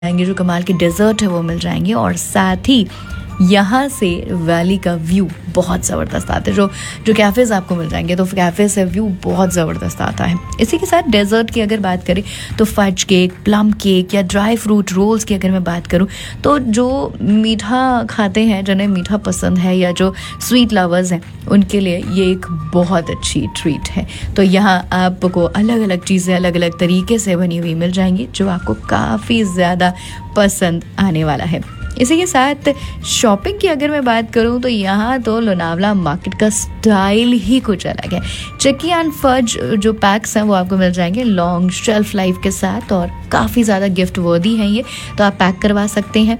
जाएंगे, जो कमाल के डेजर्ट है वो मिल जाएंगे, और साथ ही यहाँ से वैली का व्यू बहुत ज़बरदस्त आता है। जो कैफ़ेज़ आपको मिल जाएंगे, तो कैफ़े से व्यू बहुत ज़बरदस्त आता है। इसी के साथ डेजर्ट की अगर बात करें तो फज केक, प्लम केक या ड्राई फ्रूट रोल्स की अगर मैं बात करूँ, तो जो मीठा खाते हैं, जिन्हें मीठा पसंद है या जो स्वीट लवर्स हैं, उनके लिए ये एक बहुत अच्छी ट्रीट है। तो यहाँ आपको अलग अलग चीज़ें अलग अलग तरीके से बनी हुई मिल जाएंगी, जो आपको काफ़ी ज़्यादा पसंद आने वाला है। इसी के साथ शॉपिंग की अगर मैं बात करूं तो यहाँ तो लोनावला मार्केट का स्टाइल ही कुछ अलग है। चिक्की एंड फज जो पैक्स हैं वो आपको मिल जाएंगे लॉन्ग शेल्फ लाइफ के साथ, और काफ़ी ज़्यादा गिफ्ट वर्दी हैं ये, तो आप पैक करवा सकते हैं।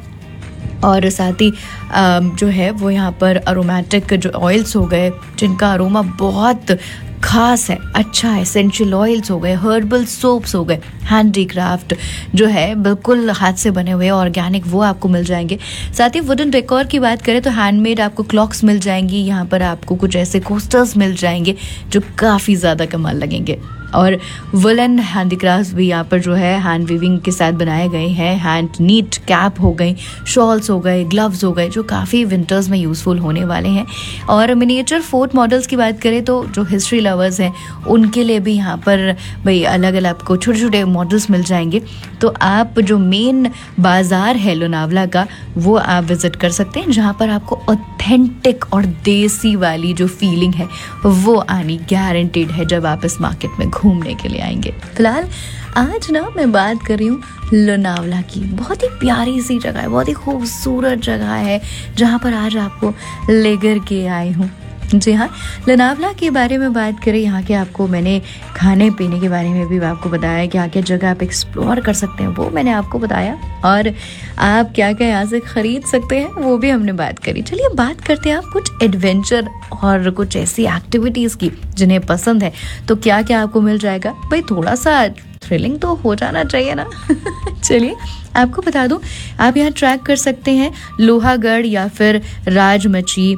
और साथ ही जो है वो यहाँ पर अरोमेटिक जो ऑयल्स हो गए, जिनका अरोमा बहुत खास है, अच्छा है, एसेंशियल ऑयल्स हो गए, हर्बल सोप्स हो गए, हैंडीक्राफ्ट जो है बिल्कुल हाथ से बने हुए ऑर्गेनिक, वो आपको मिल जाएंगे। साथ ही वुडन डेकोर की बात करें तो हैंडमेड आपको क्लॉक्स मिल जाएंगी, यहाँ पर आपको कुछ ऐसे कोस्टर्स मिल जाएंगे जो काफ़ी ज़्यादा कमाल लगेंगे। और वुलन हैंडीक्राफ्ट भी यहाँ पर जो है हैंड वीविंग के साथ बनाए गए हैं। हैंड नीट कैप हो गई, शॉल्स हो गए, ग्लव्स हो गए, जो काफ़ी विंटर्स में यूज़फुल होने वाले हैं। और मिनिएचर फोर्ट मॉडल्स की बात करें तो जो हिस्ट्री लवर्स हैं उनके लिए भी यहाँ पर भाई अलग अलग आपको छोटे छोटे मॉडल्स मिल जाएंगे। तो आप जो मेन बाज़ार है लोनावला का, वो आप विज़िट कर सकते हैं, जहाँ पर आपको ऑथेंटिक और देसी वाली जो फीलिंग है वो आनी गारंटीड है जब आप इस मार्केट में घूमने के लिए आएंगे। फिलहाल आज ना मैं बात कर रही हूँ लोनावला की। बहुत ही प्यारी सी जगह है, बहुत ही खूबसूरत जगह है, जहाँ पर आज आपको लेकर के आई हूँ। जी हाँ, लोनावला के बारे में बात करें, यहाँ के आपको मैंने खाने पीने के बारे में भी आपको बताया, क्या क्या जगह आप एक्सप्लोर कर सकते हैं वो मैंने आपको बताया, और आप क्या क्या यहाँ से ख़रीद सकते हैं वो भी हमने बात करी। चलिए बात करते हैं आप कुछ एडवेंचर और कुछ ऐसी एक्टिविटीज़ की जिन्हें पसंद है, तो क्या क्या आपको मिल जाएगा। भाई थोड़ा सा थ्रिलिंग तो हो जाना चाहिए ना। चलिए आपको बता दूँ, आप यहाँ ट्रैक कर सकते हैं लोहागढ़ या फिर राजमची,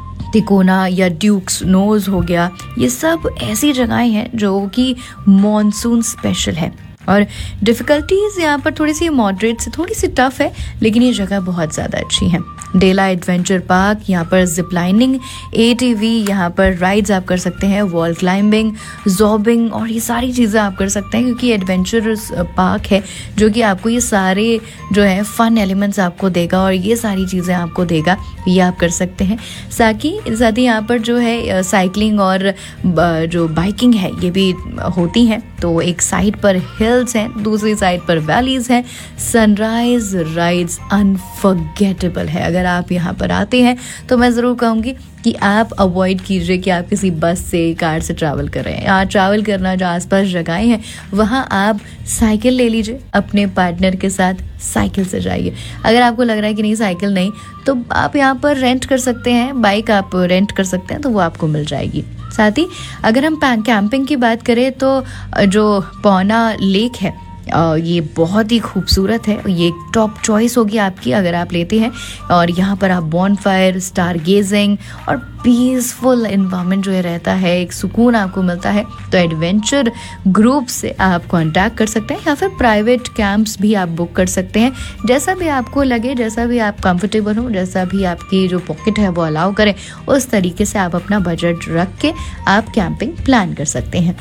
तिकोना या ड्यूक्स नोज हो गया। ये सब ऐसी जगहें हैं जो कि मॉनसून स्पेशल है, और डिफ़िकल्टीज़ यहाँ पर थोड़ी सी मॉडरेट से थोड़ी सी टफ है, लेकिन ये जगह बहुत ज़्यादा अच्छी है। डेला एडवेंचर पार्क, यहाँ पर जिप लाइनिंग, ATV, यहाँ पर राइड्स आप कर सकते हैं, वॉल क्लाइंबिंग, जॉबिंग, और ये सारी चीज़ें आप कर सकते हैं, क्योंकि एडवेंचर पार्क है जो कि आपको ये सारे जो है फन एलिमेंट्स आपको देगा और ये सारी चीज़ें आपको देगा, ये आप कर सकते हैं। साथ ही यहाँ पर जो है साइकिलिंग और जो बाइकिंग है ये भी होती हैं। तो एक साइड पर हिल्स हैं, दूसरी साइड पर वैलीज़ हैं। सनराइज राइड्स अनफॉरगेटेबल है। अगर आप यहाँ पर आते हैं तो मैं ज़रूर कहूँगी कि आप अवॉइड कीजिए कि आप किसी बस से, कार से ट्रैवल कर रहे हैं। यहाँ ट्रैवल करना, जो आसपास जगहें हैं वहाँ आप साइकिल ले लीजिए, अपने पार्टनर के साथ साइकिल से जाइए। अगर आपको लग रहा है कि नहीं साइकिल नहीं, तो आप यहाँ पर रेंट कर सकते हैं, बाइक आप रेंट कर सकते हैं, तो वो आपको मिल जाएगी। साथ ही अगर हम कैंपिंग की बात करें तो जो पौना लेक है ये बहुत ही खूबसूरत है, ये टॉप चॉइस होगी आपकी अगर आप लेते हैं। और यहाँ पर आप बॉनफायर, स्टार गेजिंग और पीसफुल इन्वायरमेंट जो है रहता है, एक सुकून आपको मिलता है। तो एडवेंचर ग्रुप से आप कांटेक्ट कर सकते हैं, या फिर प्राइवेट कैंप्स भी आप बुक कर सकते हैं। जैसा भी आपको लगे, जैसा भी आप कंफर्टेबल हो, जैसा भी आपकी जो पॉकेट है वो अलाउ करें, उस तरीके से आप अपना बजट रख के आप कैंपिंग प्लान कर सकते हैं।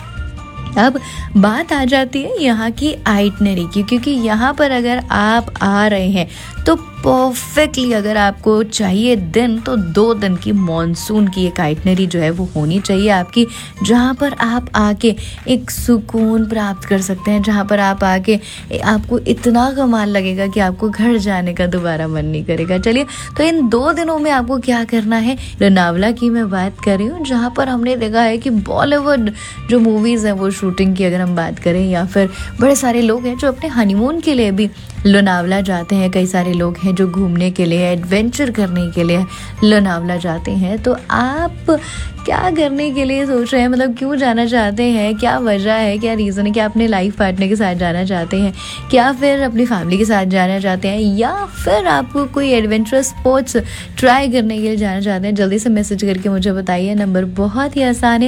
अब बात आ जाती है यहाँ की आइटनरी की, क्योंकि यहाँ पर अगर आप आ रहे हैं तो परफेक्टली अगर आपको चाहिए दिन, तो 2 दिन की मॉनसून की एक आइटनरी जो है वो होनी चाहिए आपकी, जहाँ पर आप आके एक सुकून प्राप्त कर सकते हैं, जहाँ पर आप आके आपको इतना कमाल लगेगा कि आपको घर जाने का दोबारा मन नहीं करेगा। चलिए, तो इन 2 दिनों में आपको क्या करना है, लोनावला की मैं बात कर रही हूँ, जहाँ पर हमने देखा है कि बॉलीवुड जो मूवीज़ हैं वो शूटिंग की अगर हम बात करें, या फिर बड़े सारे लोग हैं जो अपने हनीमून के लिए भी लोनावला जाते हैं, कई सारे लोग हैं जो घूमने के लिए, एडवेंचर करने के लिए लोनावला जाते हैं। तो आप क्या करने के लिए सोच रहे हैं, मतलब क्यों जाना चाहते हैं, क्या वजह है, क्या रीज़न है, क्या अपने लाइफ पार्टनर के साथ जाना चाहते हैं, क्या फिर अपनी फैमिली के साथ जाना चाहते हैं, या फिर आपको कोई एडवेंचरस स्पोर्ट्स ट्राई करने के लिए जाना चाहते हैं, जल्दी से मैसेज करके मुझे बताइए। नंबर बहुत ही आसान है,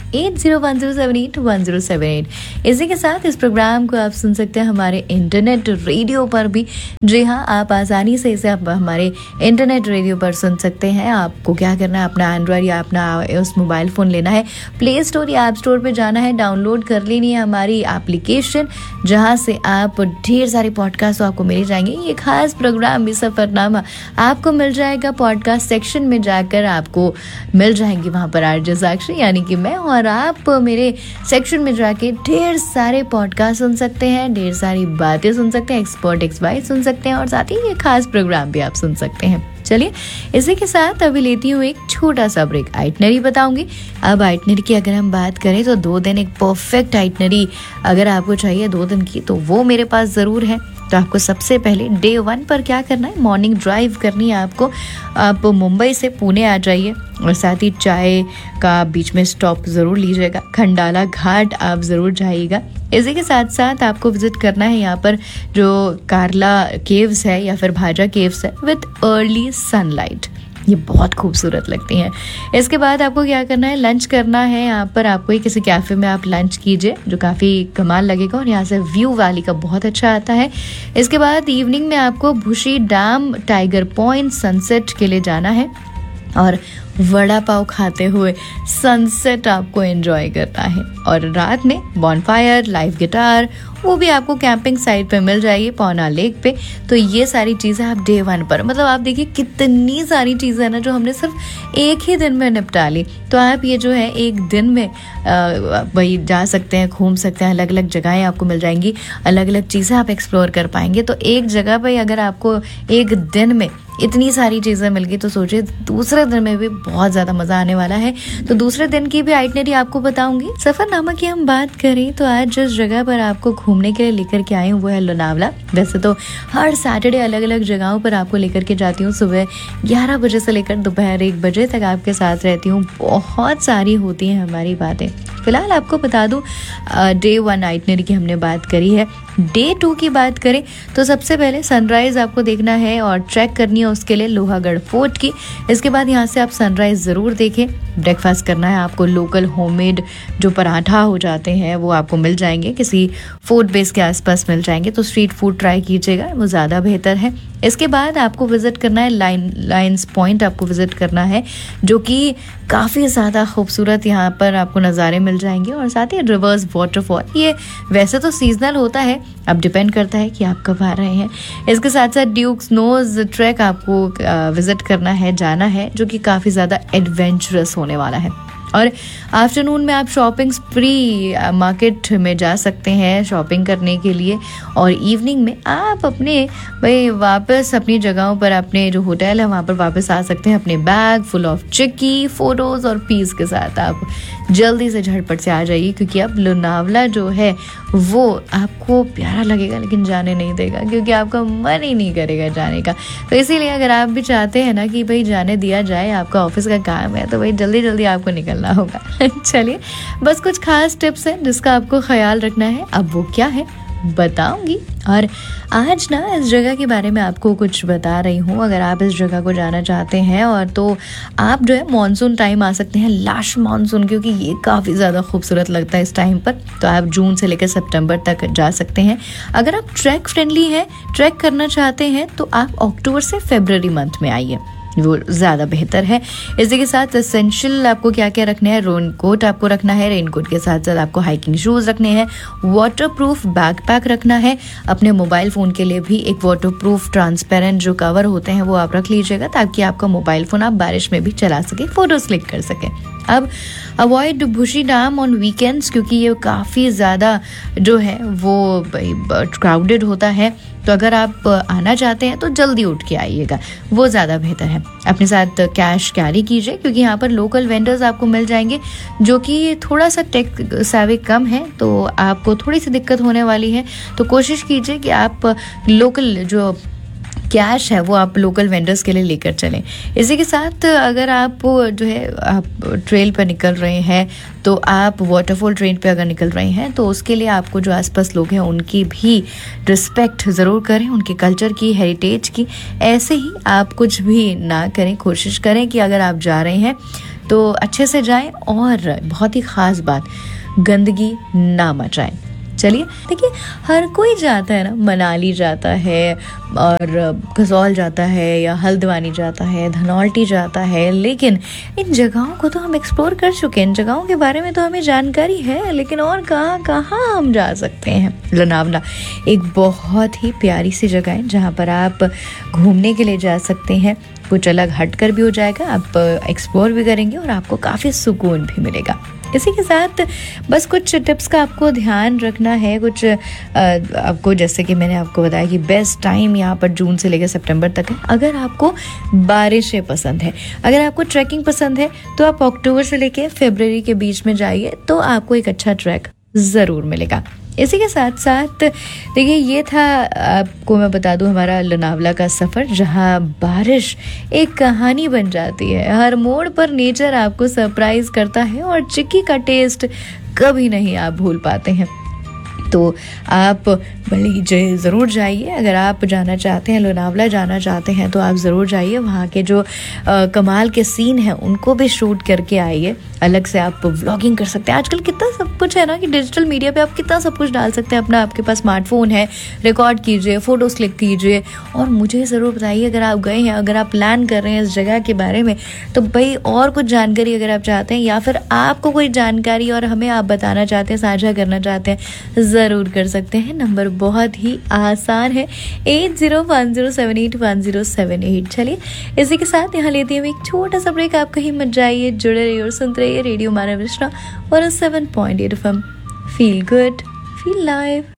8010781078। इसी के साथ इस प्रोग्राम को आप सुन सकते हैं हमारे इंटरनेट रेडियो पर भी। जी हाँ, आप आसानी से इसे आप हमारे इंटरनेट रेडियो पर सुन सकते हैं। आपको क्या करना है, अपना एंड्रॉयड या अपना उस मोबाइल फ़ोन लेना है, प्ले स्टोर या ऐप स्टोर पे जाना है, डाउनलोड कर लेनी है हमारी एप्लीकेशन, जहाँ से आप ढेर सारे पॉडकास्ट आपको मिल जाएंगे। ये खास प्रोग्राम भी सफ़रनामा आपको मिल जाएगा पॉडकास्ट सेक्शन में जाकर, आपको मिल जाएंगी वहाँ पर आरजे साक्षी यानी कि मैं, और आप मेरे सेक्शन में जाके ढेर सारे पॉडकास्ट सुन सकते हैं, ढेर सारी बातें सुन सकते हैं, एक्सपर्ट एक्सवाइज सुन सकते हैं, और साथ ही ये खास प्रोग्राम भी आप सुन सकते हैं। चलिए इसी के साथ अभी लेती हूँ एक छोटा सा ब्रेक। आइटनरी बताऊंगी। अब आइटनरी की अगर हम बात करें तो 2 दिन एक परफेक्ट आइटनरी अगर आपको चाहिए 2 दिन की, तो वो मेरे पास ज़रूर है। तो आपको सबसे पहले डे 1 पर क्या करना है, मॉर्निंग ड्राइव करनी है आपको। आप मुंबई से पुणे आ जाइए और साथ ही चाय का बीच में स्टॉप ज़रूर लीजिएगा। खंडाला घाट आप ज़रूर जाइएगा। इसी के साथ साथ आपको विजिट करना है यहाँ पर जो कार्ला केव्स है या फिर भाजा केव्स है विथ अर्ली सनलाइट, ये बहुत खूबसूरत लगती हैं। इसके बाद आपको क्या करना है, लंच करना है यहाँ पर। आपको ही किसी कैफ़े में आप लंच कीजिए जो काफ़ी कमाल लगेगा, और यहाँ से व्यू वैली का बहुत अच्छा आता है। इसके बाद इवनिंग में आपको Bhushi dam, tiger point, sunset के लिए जाना है और वड़ा पाव खाते हुए सनसेट आपको एंजॉय करना है। और रात में बॉनफायर, लाइव गिटार, वो भी आपको कैंपिंग साइट पे मिल जाएगी पौना लेक पे। तो ये सारी चीज़ें आप डे 1 पर, मतलब आप देखिए कितनी सारी चीज़ें हैं ना जो हमने सिर्फ एक ही दिन में निपटा ली। तो आप ये जो है एक दिन में वही जा सकते हैं, घूम सकते हैं, अलग अलग जगहें आपको मिल जाएंगी, अलग अलग चीज़ें आप एक्सप्लोर कर पाएंगे। तो एक जगह पर अगर आपको एक दिन में इतनी सारी चीज़ें मिल गई तो सोचिए दूसरे दिन में भी बहुत ज़्यादा मज़ा आने वाला है। तो दूसरे दिन की भी आइटनरी आपको बताऊंगी। सफ़रनामा की हम बात करें तो आज जिस जगह पर आपको घूमने के लिए लेकर के आई हूँ वो है लोनावला। वैसे तो हर सैटरडे अलग अलग जगहों पर आपको लेकर के जाती हूँ। सुबह 11 बजे से लेकर दोपहर 1 बजे तक आपके साथ रहती हूँ। बहुत सारी होती हैं हमारी बातें। फिलहाल आपको बता दूं, डे 1 आइटनरी की हमने बात करी है। डे 2 की बात करें तो सबसे पहले सनराइज आपको देखना है और ट्रैक करनी है उसके लिए लोहागढ़ फोर्ट की। इसके बाद यहाँ से आप सनराइज ज़रूर देखें। ब्रेकफास्ट करना है आपको, लोकल होममेड जो पराठा हो जाते हैं वो आपको मिल जाएंगे, किसी फोर्ट बेस के आसपास मिल जाएंगे। तो स्ट्रीट फूड ट्राई कीजिएगा, वो ज़्यादा बेहतर है। इसके बाद आपको विज़िट करना है लायंस पॉइंट आपको विज़िट करना है, जो कि काफ़ी ज़्यादा खूबसूरत यहाँ पर आपको नज़ारे मिल जाएंगे, और साथ ही रिवर्स वाटरफॉल। ये वैसे तो सीजनल होता है, अब डिपेंड करता है कि आप कब आ रहे हैं। इसके साथ साथ ड्यूक्स नोज ट्रैक आपको विज़िट करना है, जाना है, जो कि काफ़ी ज़्यादा एडवेंचरस होने वाला है। और आफ्टरनून में आप शॉपिंग स्प्री मार्केट में जा सकते हैं शॉपिंग करने के लिए, और इवनिंग में आप अपने भाई वापस अपनी जगहों पर, अपने जो होटल है वहाँ पर वापस आ सकते हैं अपने bag full of chikki, photos और पीस के साथ। आप जल्दी से झटपट से आ जाइए, क्योंकि अब लोनावला जो है वो आपको प्यारा लगेगा लेकिन जाने नहीं देगा, क्योंकि आपका मन ही नहीं करेगा जाने का। तो इसीलिए अगर आप भी चाहते हैं ना कि भाई जाने दिया जाए, आपका ऑफिस का काम है, तो भाई जल्दी जल्दी आपको निकलना होगा। चलिए, बस कुछ खास टिप्स हैं जिसका आपको ख्याल रखना है। अब वो क्या है बताऊंगी। और आज ना इस जगह के बारे में आपको कुछ बता रही हूँ। अगर आप इस जगह को जाना चाहते हैं और तो आप जो है मॉनसून टाइम आ सकते हैं, लाश मॉनसून, क्योंकि ये काफ़ी ज़्यादा खूबसूरत लगता है इस टाइम पर। तो आप जून से लेकर सितंबर तक जा सकते हैं। अगर आप ट्रैक फ्रेंडली हैं, ट्रैक करना चाहते हैं, तो आप अक्टूबर से फरवरी मंथ में आइए, वो ज़्यादा बेहतर है। इसी के साथ एसेंशियल आपको क्या क्या रखना है, रेनकोट आपको रखना है, रेनकोट के साथ साथ आपको हाइकिंग शूज़ रखने हैं, वाटरप्रूफ बैकपैक रखना है, अपने मोबाइल फ़ोन के लिए भी एक वाटरप्रूफ ट्रांसपेरेंट जो कवर होते हैं वो आप रख लीजिएगा, ताकि आपका मोबाइल फ़ोन आप बारिश में भी चला सके, फ़ोटोज़ क्लिक कर सकें। अब avoid Bhushi dam on weekends, क्योंकि ये काफ़ी ज़्यादा जो है वो क्राउडेड होता है। तो अगर आप आना चाहते हैं तो जल्दी उठ के आइएगा, वो ज़्यादा बेहतर है। अपने साथ कैश कैरी कीजिए, क्योंकि यहाँ पर लोकल वेंडर्स आपको मिल जाएंगे जो कि थोड़ा सा टेक सेवी कम है, तो आपको थोड़ी सी दिक्कत होने वाली है। तो कोशिश कीजिए कि आप लोकल जो कैश है वो आप लोकल वेंडर्स के लिए लेकर चलें। इसी के साथ अगर आप जो है आप ट्रेल पर निकल रहे हैं, तो आप वाटरफॉल ट्रेन पे अगर निकल रहे हैं, तो उसके लिए आपको जो आसपास लोग हैं उनकी भी रिस्पेक्ट ज़रूर करें, उनके कल्चर की, हेरिटेज की। ऐसे ही आप कुछ भी ना करें, कोशिश करें कि अगर आप जा रहे हैं तो अच्छे से जाएं और बहुत ही ख़ास बात, गंदगी ना मचाएं। चलिए देखिए, हर कोई जाता है ना, मनाली जाता है और कसौल जाता है या हल्द्वानी जाता है, धनौल्टी जाता है, लेकिन इन जगहों को तो हम एक्सप्लोर कर चुके हैं, इन जगहों के बारे में तो हमें जानकारी है, लेकिन और कहाँ कहाँ हम जा सकते हैं। लोनावला एक बहुत ही प्यारी सी जगह है जहाँ पर आप घूमने के लिए जा सकते हैं। कुछ अलग हटकर भी हो जाएगा, आप एक्सप्लोर भी करेंगे और आपको काफ़ी सुकून भी मिलेगा। इसी के साथ बस कुछ टिप्स का आपको ध्यान रखना है। कुछ आपको, जैसे कि मैंने आपको बताया कि बेस्ट टाइम यहाँ पर जून से लेकर सितंबर तक है। अगर आपको बारिशें पसंद है, अगर आपको ट्रैकिंग पसंद है, तो आप अक्टूबर से लेकर फरवरी के बीच में जाइए, तो आपको एक अच्छा ट्रैक ज़रूर मिलेगा। इसी के साथ साथ देखिए, ये था, आपको मैं बता दूं, हमारा लोनावला का सफ़र, जहां बारिश एक कहानी बन जाती है। हर मोड़ पर नेचर आपको सरप्राइज करता है और चिक्की का टेस्ट कभी नहीं आप भूल पाते हैं। तो आप बड़ी ज़रूर जाइए। अगर आप जाना चाहते हैं, लोनावला जाना चाहते हैं, तो आप ज़रूर जाइए। वहाँ के जो कमाल के सीन हैं उनको भी शूट करके आइए। अलग से आप व्लॉगिंग कर सकते हैं। आजकल कितना सब कुछ है ना कि डिजिटल मीडिया पे आप कितना सब कुछ डाल सकते हैं अपना। आपके पास स्मार्टफोन है, रिकॉर्ड कीजिए, फ़ोटोज़ क्लिक कीजिए और मुझे ज़रूर बताइए अगर आप गए हैं, अगर आप प्लान कर रहे हैं इस जगह के बारे में। तो भाई, और कुछ जानकारी अगर आप चाहते हैं या फिर आपको कोई जानकारी और हमें आप बताना चाहते हैं, साझा करना चाहते हैं, ज़रूर कर सकते हैं। नंबर बहुत ही आसान है, 8010781078। चलिए इसी के साथ यहाँ लेते हैं एक छोटा सा ब्रेक। आप कहीं मत जाइए, जुड़े रहिए और सुनते रहिए रेडियो मानव रचना 107.8 FM। Feel good, feel live.